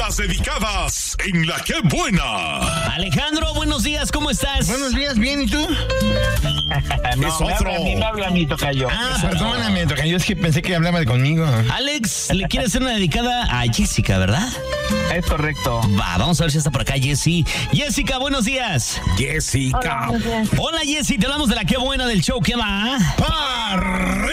Las dedicadas en La Qué Buena. Alejandro, buenos días, ¿cómo estás? Buenos días, bien, ¿y tú? No, es otro. Me habla a mí, tocayo. Perdóname, tocayo, es que pensé que hablaba conmigo. Alex, le quiere hacer una dedicada a Jessica, ¿verdad? Es correcto. Va, vamos a ver si está por acá Jessy. Jessica, buenos días. Jessica. Hola Jessy, te hablamos de La Qué Buena del show, ¿qué va? ¡Arriba!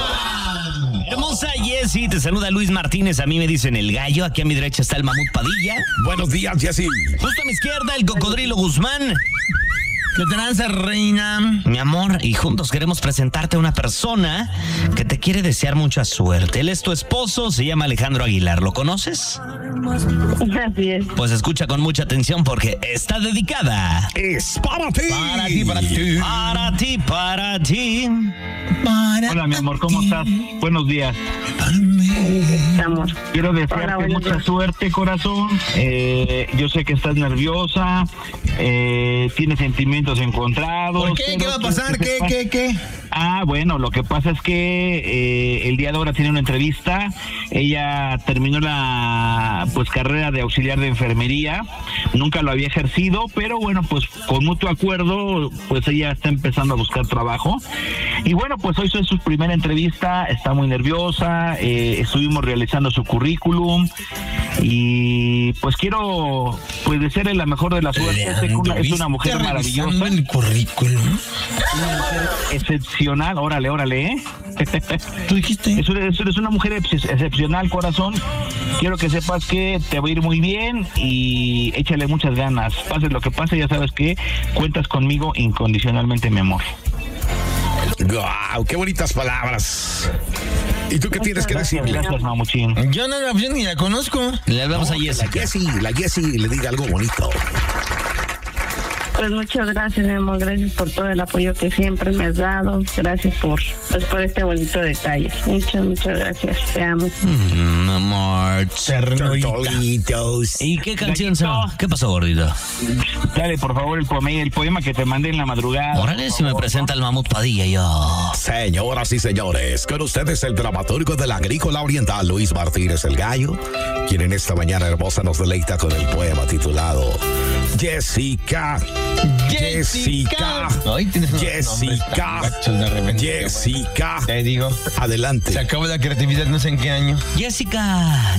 Hermosa Jessy, te saluda Luis Martínez, a mí me dicen el gallo, aquí a mi derecha está el mamut Padilla. Buenos días, Jessy. Justo a mi izquierda el cocodrilo Guzmán. ¿Qué tranza, reina? Mi amor, y juntos queremos presentarte a una persona que te quiere desear mucha suerte. Él es tu esposo, se llama Alejandro Aguilar, ¿lo conoces? Así es. Pues escucha con mucha atención porque está dedicada. Es para ti. Para ti, para ti. Para ti, para ti. Hola, mi amor, ¿cómo estás? Buenos días. Amor. Quiero Hola, desearte buenos mucha días. suerte, corazón. Yo sé que estás nerviosa, tienes sentimientos encontrados. ¿Por qué? ¿Qué va a pasar? ¿Qué? Ah, bueno, lo que pasa es que el día de ahora tiene una entrevista. Ella terminó la carrera de auxiliar de enfermería. Nunca lo había ejercido, pero bueno, pues con mutuo acuerdo, pues ella está empezando a buscar trabajo. Y bueno, pues hoy es su primera entrevista, está muy nerviosa, estuvimos realizando su currículum y pues quiero desearle la mejor de las suertes. Es una mujer maravillosa. El currículum. Una mujer excepcional, órale, ¿eh? ¿Tú dijiste? Es una mujer excepcional, corazón. Quiero que sepas que te va a ir muy bien y échale muchas ganas. Pase lo que pase, ya sabes que cuentas conmigo incondicionalmente, mi amor. ¡Guau! ¡Qué bonitas palabras! ¿Y tú qué tienes que decirle? Gracias, mamuchín. Yo ni la conozco. Le hablamos a La Jessica. Jessy le diga algo bonito. Pues muchas gracias, mi amor. Gracias por todo el apoyo que siempre me has dado. Gracias por este bonito detalle. Muchas gracias. Te amo. Amor. Tortolitos. ¿Y qué canción son? ¿Qué pasó, gordito? Dale, por favor, el poema que te mandé en la madrugada. Órale, si me presenta el mamut Padilla yo. Señoras y señores, con ustedes el dramaturgo de la Agrícola Oriental, Luis Martínez el Gallo, quien en esta mañana hermosa nos deleita con el poema titulado Jessica. Ay, tienes unos nombres tan gachos de repente. Jessica. Te digo, Adelante. se acabó la creatividad no sé en qué año. Jessica.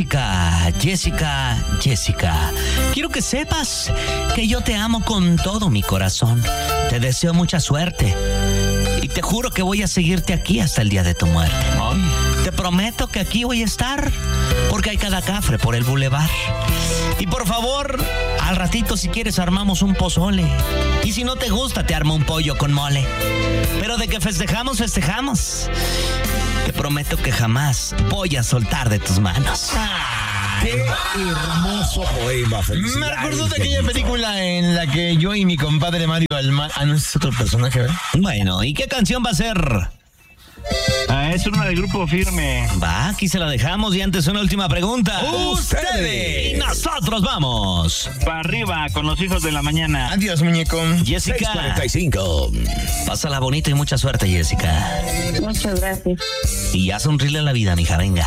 Quiero que sepas que yo te amo con todo mi corazón. Te deseo mucha suerte. Y te juro que voy a seguirte aquí hasta el día de tu muerte. Te prometo que aquí voy a estar porque hay cada cafre por el bulevar. Y por favor, al ratito si quieres armamos un pozole. Y si no te gusta te armo un pollo con mole. Pero de que festejamos. Te prometo que jamás voy a soltar de tus manos. ¡Qué hermoso poema! Me Felicidades. recuerdo de aquella película en la que yo y mi compadre Mario Almar... Ah, no, ese es otro personaje, ¿verdad? Bueno, ¿y qué canción va a ser? Es una del Grupo Firme. Va, aquí se la dejamos y antes una última pregunta. Ustedes. Y nosotros vamos. Para arriba, con los hijos de la mañana. Adiós, muñeco. Jessica, 6:45. pásala bonito y mucha suerte, Jessica. Muchas gracias. Y ya sonríele a la vida, mija, venga.